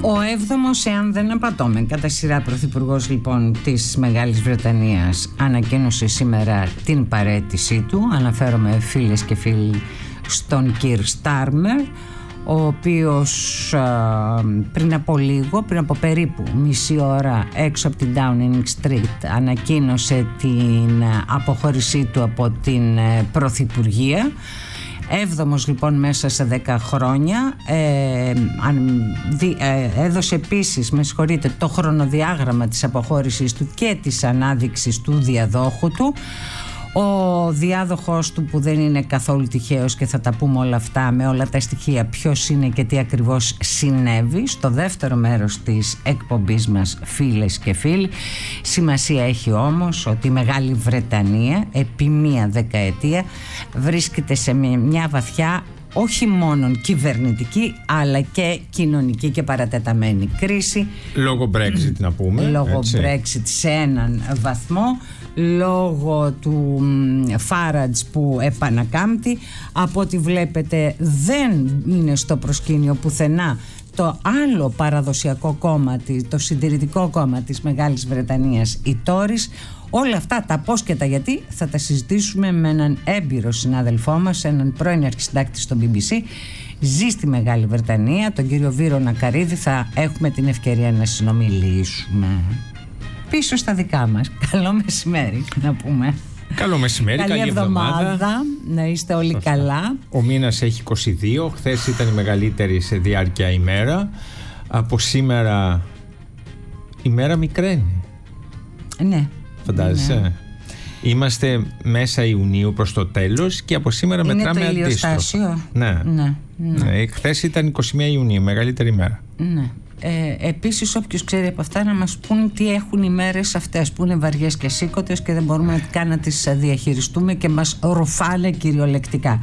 Ο 7ος, εάν δεν απατώμε, κατά σειρά πρωθυπουργός λοιπόν της Μεγάλης Βρετανίας ανακοίνωσε σήμερα την παραίτησή του. Αναφέρομαι, φίλες και φίλοι, στον Κιρ Στάρμερ, ο οποίος πριν από περίπου μισή ώρα έξω από την Downing Street ανακοίνωσε την αποχώρησή του από την Πρωθυπουργία. 7ος λοιπόν μέσα σε 10 χρόνια. Έδωσε επίσης, το χρονοδιάγραμμα της αποχώρησης του και της ανάδειξης του διαδόχου του. Ο διάδοχος του, που δεν είναι καθόλου τυχαίος, και θα τα πούμε όλα αυτά με όλα τα στοιχεία ποιος είναι και τι ακριβώς συνέβη, στο δεύτερο μέρος της εκπομπής μας, φίλες και φίλοι. Σημασία έχει όμως ότι η Μεγάλη Βρετανία επί μία δεκαετία βρίσκεται σε μια βαθιά όχι μόνο κυβερνητική αλλά και κοινωνική και παρατεταμένη κρίση. Λόγω Brexit να πούμε. Λόγω Brexit σε έναν βαθμό, λόγω του Farage που επανακάμπτει. Από ό,τι βλέπετε δεν είναι στο προσκήνιο πουθενά το άλλο παραδοσιακό κόμμα, το συντηρητικό κόμμα της Μεγάλης Βρετανίας, οι Tories. Όλα αυτά τα πώς και τα γιατί θα τα συζητήσουμε με έναν έμπειρο συνάδελφό μας, έναν πρώην αρχισυντάκτη στο BBC, ζει στη Μεγάλη Βρετανία, τον κύριο Βύρο Νακαρίδη. Θα έχουμε την ευκαιρία να συνομιλήσουμε πίσω στα δικά μας. Καλό μεσημέρι να πούμε. Καλό μεσημέρι, καλή εβδομάδα. Να είστε όλοι καλά. Ο μήνας έχει 22, χθες ήταν η μεγαλύτερη σε διάρκεια ημέρα. Από σήμερα η μέρα μικραίνει. Ναι. Φαντάζεσαι. Ναι. Είμαστε μέσα Ιουνίου προς το τέλος και από σήμερα μετράμε αντίστροφα. Ναι. Χθες ήταν 21 Ιουνίου, μεγαλύτερη ημέρα. Ναι. Επίσης, όποιος ξέρει από αυτά να μας πούν τι έχουν οι μέρες αυτές που είναι βαριές και σήκωτες και δεν μπορούμε καν να τις διαχειριστούμε και μας ρουφάνε κυριολεκτικά.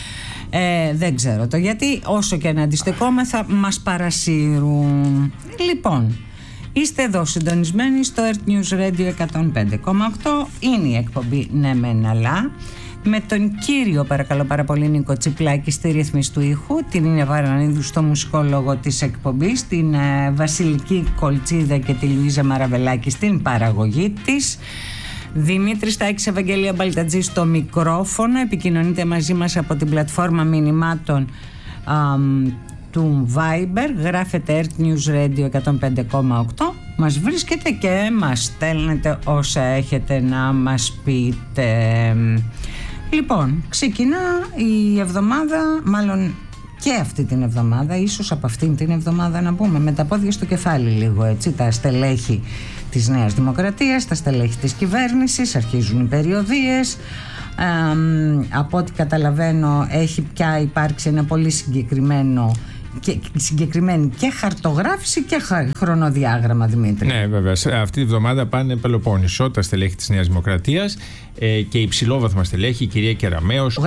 Δεν ξέρω το γιατί, όσο και να αντιστεκόμεθα μας παρασύρουν. Λοιπόν, είστε εδώ συντονισμένοι στο Earth News Radio 105,8. Είναι η εκπομπή Ναι Μεν Αλλά, με τον κύριο, παρακαλώ πάρα πολύ, Νίκο Τσιπλάκη στη ρύθμιση του ήχου, την Ίνια Βαρανίδου στο μουσικό λόγο της εκπομπής, την Βασιλική Κολτσίδα και τη Λουίζα Μαραβελάκη στην παραγωγή της, Δημήτρη Στάκης, Ευαγγελία Μπαλτατζή στο μικρόφωνο. Επικοινωνείτε μαζί μας από την πλατφόρμα μηνυμάτων του Viber, γράφετε Earth News Radio 105,8, μας βρίσκετε και μας στέλνετε όσα έχετε να μας πείτε. Λοιπόν, ξεκινά η εβδομάδα, μάλλον και αυτή την εβδομάδα, ίσως από αυτήν την εβδομάδα να πούμε, με τα πόδια στο κεφάλι λίγο, έτσι, τα στελέχη της Νέας Δημοκρατίας, τα στελέχη της κυβέρνησης, αρχίζουν οι περιοδίες. Από ό,τι καταλαβαίνω έχει πια υπάρξει ένα πολύ συγκεκριμένη και χαρτογράφηση και χρονοδιάγραμμα, Δημήτρη. Ναι, βέβαια. Αυτή τη βδομάδα πάνε Πελοπόννησο τα στελέχη της Νέας Δημοκρατίας και η υψηλόβαθμα στελέχη, η κυρία Κεραμέως.